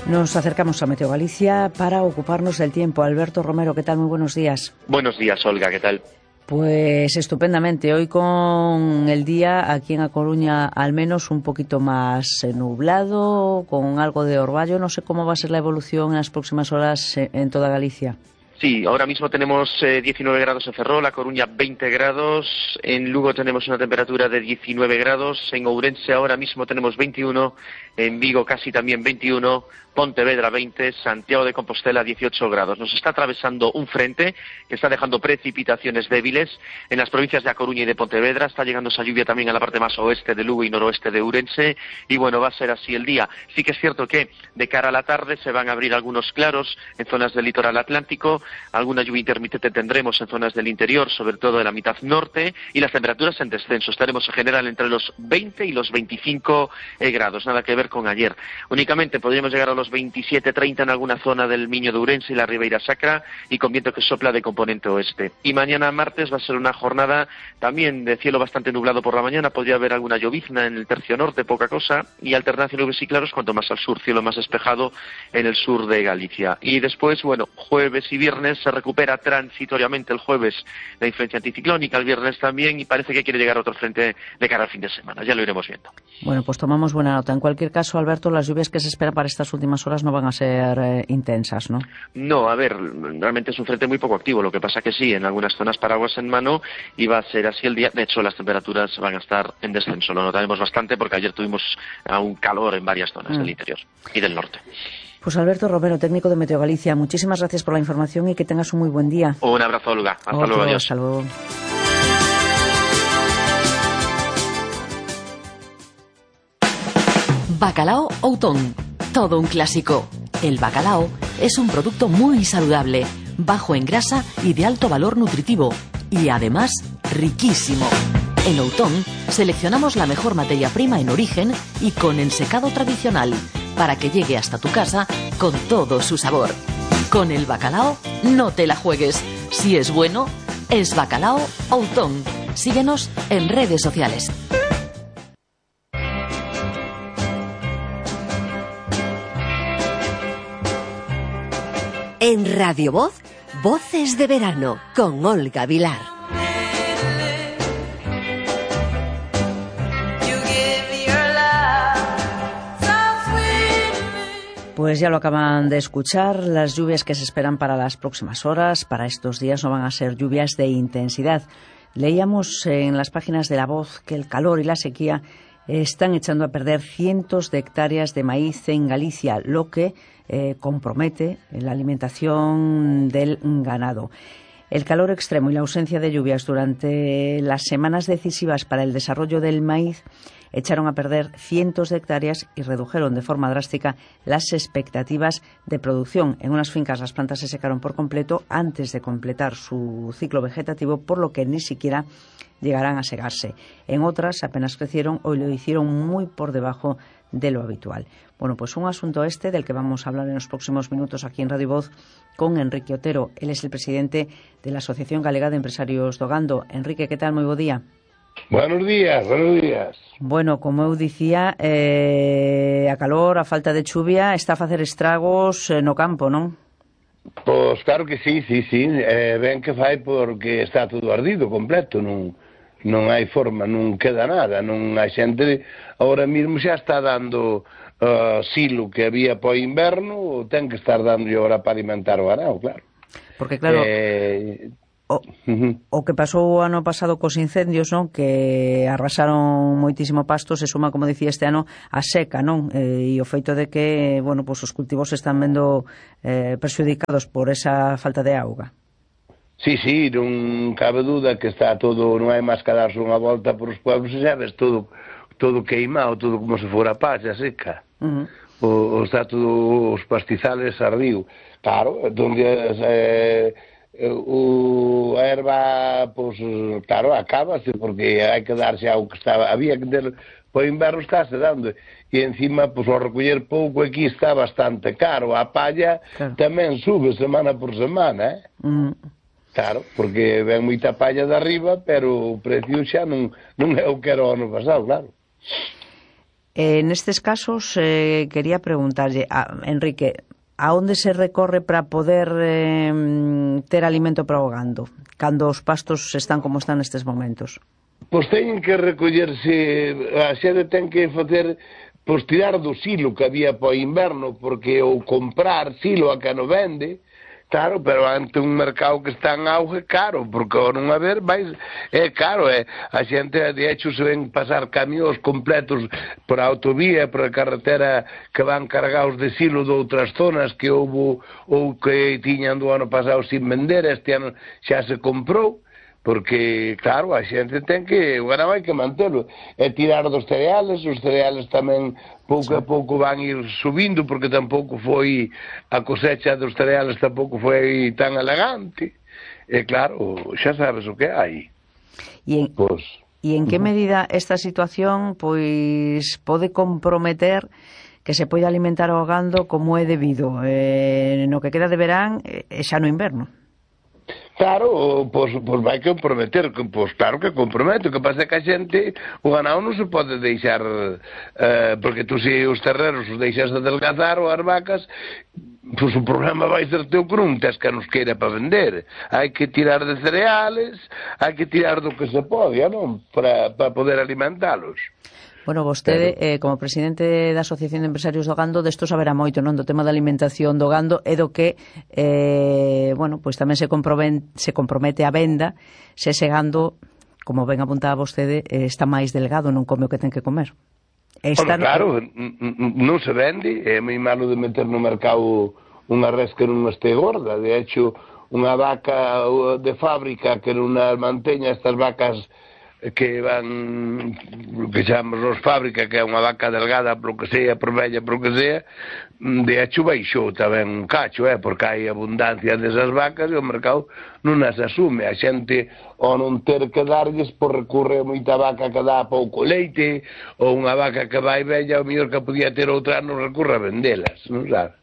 Nos acercamos a Meteo Galicia para ocuparnos del tiempo. Alberto Romero, ¿qué tal? Muy buenos días. Buenos días, Olga, ¿qué tal? Pues estupendamente. Hoy con el día aquí en A Coruña al menos un poquito más nublado, con algo de orvallo. No sé cómo va a ser la evolución en las próximas horas en toda Galicia. Sí, ahora mismo tenemos 19 grados en Ferrol, A Coruña 20 grados, en Lugo tenemos una temperatura de 19 grados, en Ourense ahora mismo tenemos 21, en Vigo casi también 21, Pontevedra 20, Santiago de Compostela 18 grados. Nos está atravesando un frente que está dejando precipitaciones débiles en las provincias de A Coruña y de Pontevedra. Está llegando esa lluvia también a la parte más oeste de Lugo y noroeste de Ourense. Y bueno, va a ser así el día. Sí que es cierto que de cara a la tarde se van a abrir algunos claros en zonas del litoral atlántico. Alguna lluvia intermitente tendremos en zonas del interior, sobre todo de la mitad norte. Y las temperaturas en descenso. Estaremos en general entre los 20 y los 25 grados. Nada que ver con ayer. Únicamente podríamos llegar a los 27-30 en alguna zona del Miño de Ourense y la Ribeira Sacra, y con viento que sopla de componente oeste. Y mañana martes va a ser una jornada también de cielo bastante nublado por la mañana, podría haber alguna llovizna en el tercio norte, poca cosa, y alternancia nubes y claros cuanto más al sur, cielo más despejado en el sur de Galicia. Y después, bueno, jueves y viernes se recupera transitoriamente el jueves la influencia anticiclónica, el viernes también, y parece que quiere llegar otro frente de cara al fin de semana, ya lo iremos viendo. Bueno, pues tomamos buena nota. En cualquier caso, Alberto, las lluvias que se esperan para estas últimas horas no van a ser intensas, ¿no? No, a ver, realmente es un frente muy poco activo, lo que pasa que sí, en algunas zonas paraguas en mano, y va a ser así el día. De hecho, las temperaturas van a estar en descenso, lo notaremos bastante porque ayer tuvimos un calor en varias zonas del interior y del norte. Pues Alberto Romero, técnico de Meteo Galicia, muchísimas gracias por la información y que tengas un muy buen día. Un abrazo, Olga. Hasta luego, adiós. Hasta luego. Bacalao Outón, todo un clásico. El bacalao es un producto muy saludable, bajo en grasa y de alto valor nutritivo, y además riquísimo. En Outón seleccionamos la mejor materia prima en origen y con ensecado tradicional, para que llegue hasta tu casa con todo su sabor. Con el bacalao no te la juegues. Si es bueno, es Bacalao Outón. Síguenos en redes sociales. En Radio Voz, Voces de Verano, con Olga Vilar. Pues ya lo acaban de escuchar, las lluvias que se esperan para las próximas horas, para estos días, no van a ser lluvias de intensidad. Leíamos en las páginas de La Voz que el calor y la sequía están echando a perder cientos de hectáreas de maíz en Galicia, lo que compromete la alimentación del ganado. El calor extremo y la ausencia de lluvias durante las semanas decisivas para el desarrollo del maíz echaron a perder cientos de hectáreas y redujeron de forma drástica las expectativas de producción. En unas fincas las plantas se secaron por completo antes de completar su ciclo vegetativo, por lo que ni siquiera llegarán a segarse. En otras apenas crecieron o lo hicieron muy por debajo de lo habitual. Bueno, pues un asunto del que vamos a hablar en los próximos minutos aquí en Radio Voz con Enrique Otero. Él es el presidente de la Asociación Galega de Empresarios do Gando. Enrique, ¿qué tal? Moi bo día. Buenos días, buenos días. Bueno, como eu dicía, a calor, a falta de chuvia está a facer estragos no campo, non? Pois claro que sí. Ben que fai porque está todo ardido completo, non hai forma, non queda nada, non hai xente, ahora mesmo xa está dando silo que había para o inverno, ten que estar dando ahora para alimentar o ganado, claro. Porque claro, o que pasou o ano pasado cos incendios, non? Que arrasaron moitísimo pasto, se suma, como dicía, este ano a seca, non? E o feito de que, bueno, pues os cultivos se están vendo perxudicados por esa falta de auga. Sí, non cabe duda que está todo, non hai máis que darse unha volta por os pueblos e xa ves todo queimado, todo como se fora paxa seca. Está todo, os pastizales ardido. Claro, donde a erva, pois, claro, acábase porque hai que darse ao que estaba, había que ter, para o inverno estáse dando, e encima, pois, ao recoller pouco aquí está bastante caro, a palla tamén sube semana por semana, Claro, porque ven moita palla de arriba, pero o precio xa non é o que era o ano pasado, claro. En estes casos, quería preguntarlle, Enrique, a onde se recorre para poder ter alimento para o gando, cando os pastos están como están nestes momentos? Pois teñen que recollerse, a xente ten que facer, pois tirar do silo que había para o inverno, porque ou comprar silo a que non vende, claro, pero ante un mercado que está en auge, caro, porque ao non haber, é caro, a xente, de hecho, se ven pasar camións completos por a autovía, por a carretera, que van cargados de silo de outras zonas que houve, ou que tiñan do ano pasado sin vender, este ano xa se comprou, porque, claro, a xente ten que, o ganado hai que mantelo, e tirar dos cereales, os cereales tamén pouco a pouco van ir subindo, porque tampouco foi, a cosecha dos cereales tampouco foi tan elegante, e claro, xa sabes o que hai. E en que medida esta situación, pois, pode comprometer que se poida alimentar o gando como é debido, no que queda de verán e xa no inverno? Claro, pois vai comprometer, pois claro que compromete, o que pasa é que a xente, o ganado non se pode deixar, porque tú se os terreros os deixas de adelgazar ou as vacas, pois o problema vai ser teu que non tes que nos queira para vender, hai que tirar de cereales, hai que tirar do que se pode, non? Para poder alimentalos. Bueno, vostede, como presidente da Asociación de Empresarios do Gando, desto saberá moito, non? Do tema da alimentación do gando e do que, bueno, pois tamén se compromete a venda se ese gando, como ben apuntaba vostede, está máis delgado, non come o que ten que comer. Claro, non se vende, é moi malo de meter no mercado unha res que non este gorda, de hecho, unha vaca de fábrica que non manteña estas vacas que van, que chamamos fábrica, que é unha vaca delgada, por que sea, por bella, por que sea, de hecho baixou tamén un cacho, porque hai abundancia desas vacas e o mercado non as asume. A xente, ao non ter que darlles, por recurre a moita vaca que dá pouco leite, ou unha vaca que vai bella, o mellor que podía ter outra non recurre a vendelas, non sabe?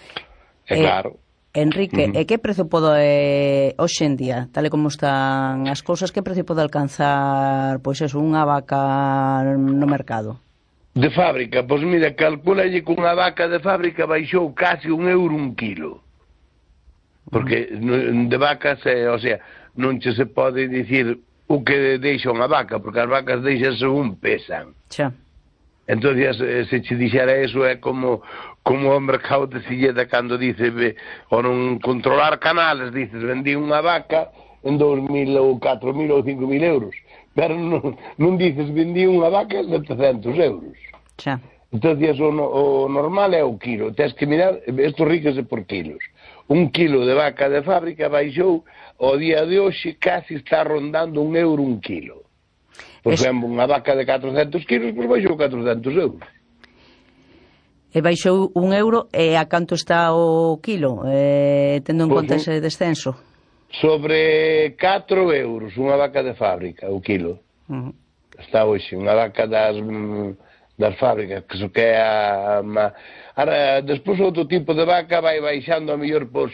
É claro. Enrique, e que prezo pode hoxe en día, tal e como están as cousas, que prezo pode alcanzar, pois eso, unha vaca no mercado? De fábrica, pois mira, calculalle que unha vaca de fábrica baixou casi €1 un kilo. Porque de vacas, o sea, non che se pode dicir o que deixa unha vaca, porque as vacas deixan según pesan. Xa. Entón, se che dixera eso, é como o mercado de Silleda cando dice, o non controlar canales, dices, vendí unha vaca en 2.000 ou 4.000 ou 5.000 euros, pero non dices, vendí unha vaca en 700 euros. Xa. Entón, o normal é o kilo, tens que mirar, isto ríquese por kilos. Un kilo de vaca de fábrica baixou, ao día de hoxe, casi está rondando €1 un kilo. Por exemplo, unha vaca de 400 kilos, pois baixou 400 euros. E baixou €1 e a canto está o kilo, tendo en conta ese descenso? Sobre 4 euros unha vaca de fábrica, o kilo. Está hoxe, unha vaca das fábricas, que é Ahora, despois outro tipo de vaca vai baixando a mellor por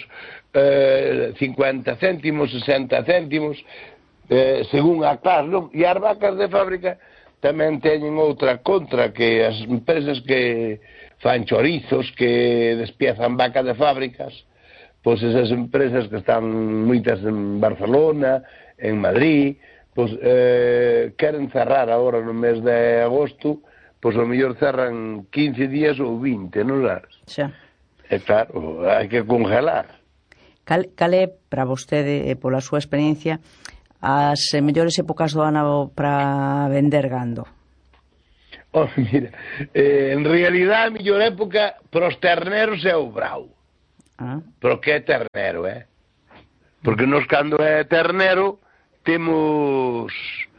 50 céntimos, 60 céntimos, según a clase, non? E as vacas de fábrica tamén teñen outra contra, que as empresas que fan chorizos, que despiezan vaca de fábricas, pois esas empresas que están moitas en Barcelona, en Madrid, pois queren cerrar agora no mes de agosto, pois ao mellor cerran 15 días ou 20, non sabes? Xa. E claro, hai que congelar. Cal é, para vostede, pola súa experiencia, as mellores épocas do ano para vender gando? Mira, en realidad a mellor época para os terneros é o brao. Pero que é ternero, Porque nos cando é ternero temos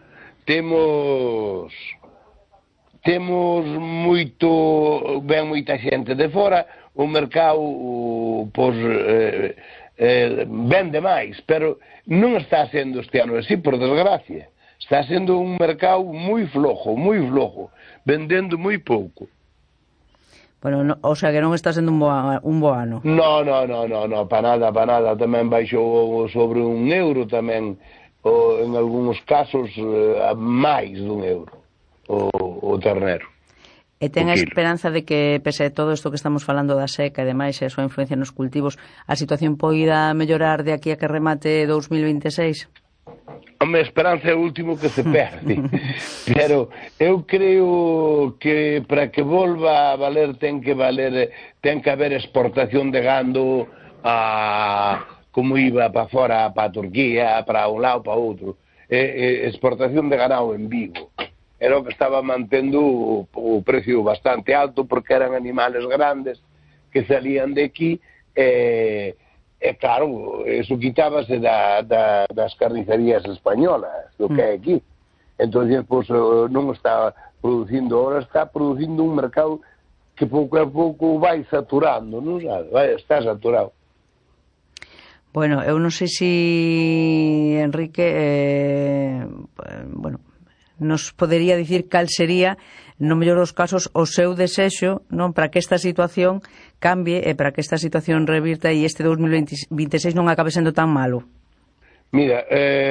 moito, ven moita xente de fora, o mercado pois vende máis, pero non está sendo este ano así, por desgracia. Está sendo un mercado moi flojo, vendendo moi pouco. Bueno, o sea que non está sendo un bo ano. No, para nada, tamén baixou sobre €1 tamén, en algúns casos máis d'€1 o ternero. E ten a esperanza de que, pese a todo isto que estamos falando da seca e demais, e a súa influencia nos cultivos, a situación poida mellorar de aquí a que remate 2026? A minha esperanza é o último que se perde. Pero eu creo que para que volva a valer ten que haber exportación de gando como iba para fora, para a Turquía, para un lado, para outro. Exportación de ganado en Vigo. Era o que estaba mantendo o precio bastante alto, porque eran animales grandes que salían de aquí, e claro, eso quitábase das carnicerías españolas, do que é aquí. Entón, pues, non está producindo, ahora está producindo un mercado que pouco a pouco vai saturando, non sabe? Está saturado. Bueno, eu non sei se Enrique, nos podería dicir cal sería, no mellor dos casos, o seu desexo, non, para que esta situación cambie e para que esta situación revirta e este 2026 non acabe sendo tan malo. Mira,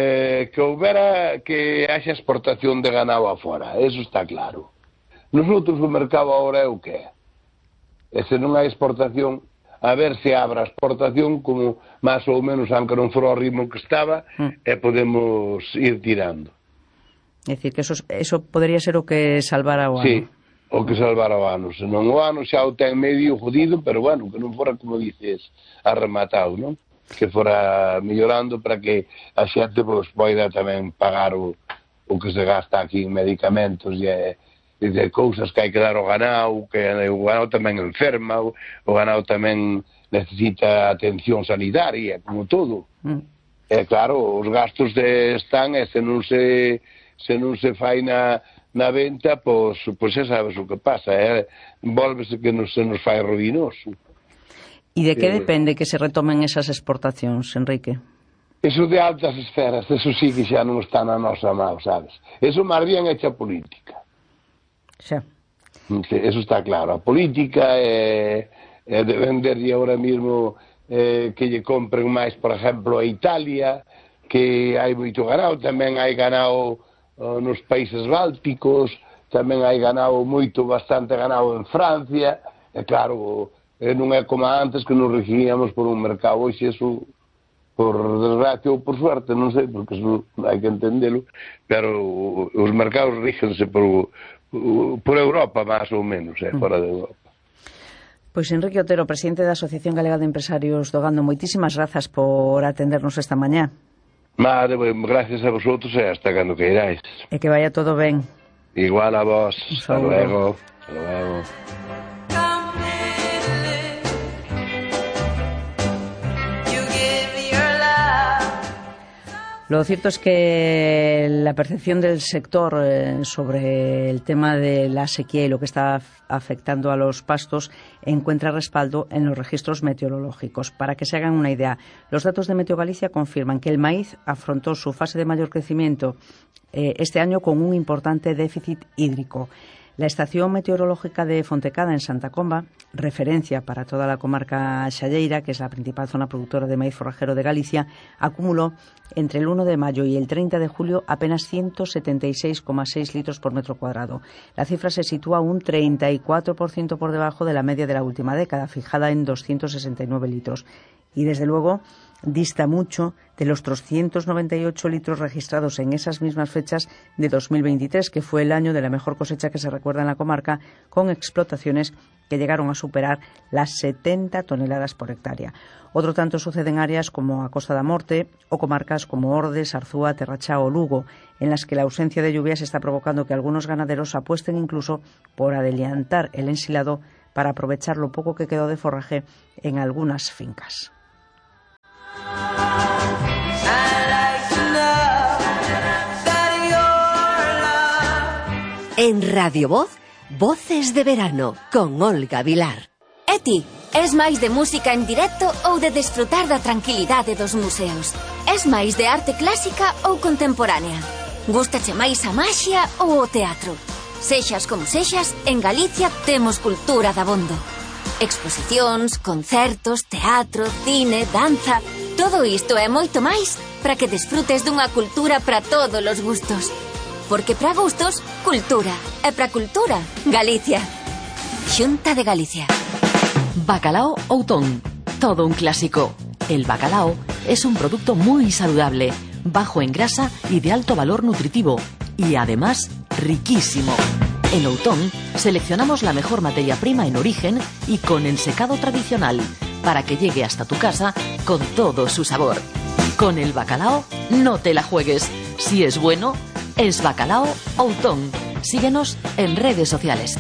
que haxa exportación de ganado afora, eso está claro. Nosotros o mercado agora é o que é. E se non hai exportación, a ver se abra a exportación como máis ou menos, aunque non fora o ritmo que estaba, e podemos ir tirando. É dicir, que eso podería ser o que salvara o ano. Sí, o que salvara o ano. Senón o ano xa o ten medio jodido, pero bueno, que non fora, como dices, arrematado, non? Que fora mellorando para que a xente poida tamén pagar o que se gasta aquí en medicamentos e de cousas que hai que dar ao ganado, que o ganado tamén enferma, o ganado tamén necesita atención sanitaria, como todo. E claro, os gastos están, e se non se fai na venta, pois xa sabes o que pasa, volvese que se nos fai ruinoso. E de que depende que se retomen esas exportacións, Enrique? Eso de altas esferas, eso sí que xa non está na nosa mão, sabes? Eso máis bien é a política. Xa. Eso está claro. A política é de venderlle ahora mismo que lle compren máis, por exemplo, a Italia, que hai moito ganado, tamén hai ganado nos países bálticos, tamén hai ganado bastante ganado en Francia, e claro, non é como antes que nos regíamos por un mercado, hoxe eso, por desgracia ou por suerte, non sei, porque eso hai que entendelo, pero os mercados rígense por Europa, máis ou menos, fora de Europa. Pois Enrique Otero, presidente da Asociación Galega de Empresarios do Gando, moitísimas grazas por atendernos esta mañá. Gracias a vosotros e hasta cando queiráis. E que vaya todo ben. Igual a vos. Hasta luego. Hasta luego. Lo cierto es que la percepción del sector sobre el tema de la sequía y lo que está afectando a los pastos encuentra respaldo en los registros meteorológicos. Para que se hagan una idea, los datos de Meteo Galicia confirman que el maíz afrontó su fase de mayor crecimiento este año con un importante déficit hídrico. La estación meteorológica de Fontecada, en Santa Comba, referencia para toda la comarca xalleira, que es la principal zona productora de maíz forrajero de Galicia, acumuló entre el 1 de mayo y el 30 de julio apenas 176,6 litros por metro cuadrado. La cifra se sitúa un 34% por debajo de la media de la última década, fijada en 269 litros. Y desde luego dista mucho de los 398 litros registrados en esas mismas fechas de 2023, que fue el año de la mejor cosecha que se recuerda en la comarca, con explotaciones que llegaron a superar las 70 toneladas por hectárea. Otro tanto sucede en áreas como a Costa da Morte o comarcas como Ordes, Arzúa, Terrachá o Lugo, en las que la ausencia de lluvias está provocando que algunos ganaderos apuesten incluso por adelantar el ensilado para aprovechar lo poco que quedó de forraje en algunas fincas. En Radio Voz, Voces de Verano, con Olga Vilar. E ti, es máis de música en directo ou de desfrutar da tranquilidade dos museos? Es máis de arte clásica ou contemporánea? Gústache máis a maxia ou o teatro? Sexas como sexas, en Galicia temos cultura dabondo. Exposicións, concertos, teatro, cine, danza... Todo isto é moito máis para que desfrutes dunha cultura para todos os gustos. Porque para gustos, cultura. E para cultura, Galicia. Xunta de Galicia. Bacalao Outón, todo un clásico. El bacalao es un producto muy saludable, bajo en grasa y de alto valor nutritivo, y además riquísimo. En Outón seleccionamos la mejor materia prima en origen y con ensecado tradicional, para que llegue hasta tu casa con todo su sabor. Con el bacalao no te la juegues. Si es bueno, es Bacalao Outón. Síguenos en redes sociales.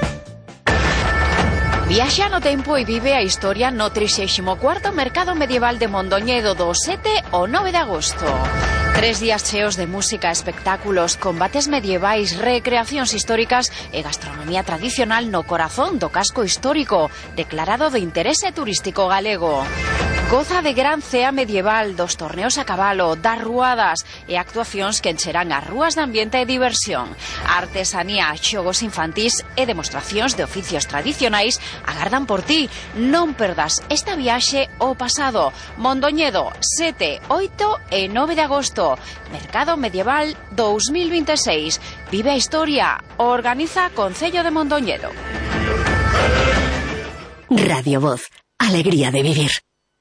Viaxa no tempo e vive a historia no 34º Mercado Medieval de Mondoñedo do 7 ao 9 de agosto. 3 días cheos de música, espectáculos, combates medievais, recreacións históricas e gastronomía tradicional no corazón do casco histórico, declarado de interese turístico galego. Goza de gran cea medieval, dos torneos a cabalo, das ruadas e actuacións que encherán as rúas de ambiente e diversión. Artesanía, xogos infantís e demostracións de oficios tradicionais agardan por ti. Non perdas esta viaxe ao pasado. Mondoñedo, 7, 8 e 9 de agosto. Mercado Medieval 2026. Vive a historia. Organiza Concello de Mondoñedo. Radio Voz. Alegría de vivir.